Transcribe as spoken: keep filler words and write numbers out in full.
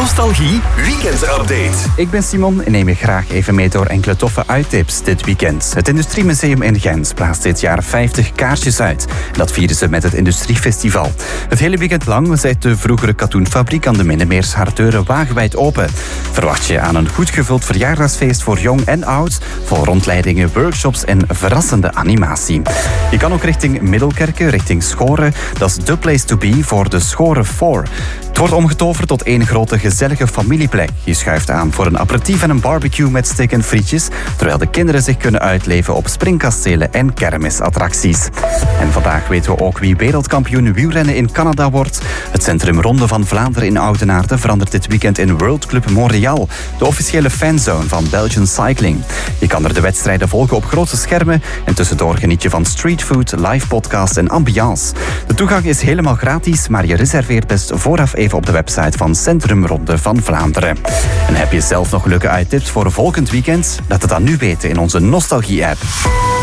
Nostalgie Weekend Update. Ik ben Simon en neem je graag even mee door enkele toffe uittips dit weekend. Het Industriemuseum in Gent blaast dit jaar vijftig kaarsjes uit. Dat vieren ze met het Industriefestival. Het hele weekend lang zet de vroegere katoenfabriek aan de Minnemeers haar deuren wagenwijd open. Verwacht je aan een goed gevuld verjaardagsfeest voor jong en oud, vol rondleidingen, workshops en verrassende animatie. Je kan ook richting Middelkerke, richting Schoren. Dat is the place to be voor de Schoren vier. Het wordt omgetoverd tot één grote gezellige familieplek. Je schuift aan voor een aperitief en een barbecue met steak en frietjes, terwijl de kinderen zich kunnen uitleven op springkastelen en kermisattracties. En vandaag weten we ook wie wereldkampioen wielrennen in Canada wordt. Het centrum Ronde van Vlaanderen in Oudenaarde verandert dit weekend in World Club Montreal, de officiële fanzone van Belgian Cycling. Je kan er de wedstrijden volgen op grote schermen en tussendoor geniet je van streetfood, live podcasts en ambiance. De toegang is helemaal gratis, maar je reserveert best vooraf even op de website van Centrum Ronde van Vlaanderen. En heb je zelf nog leuke uittips voor volgend weekend? Laat het dan nu weten in onze Nostalgie-app.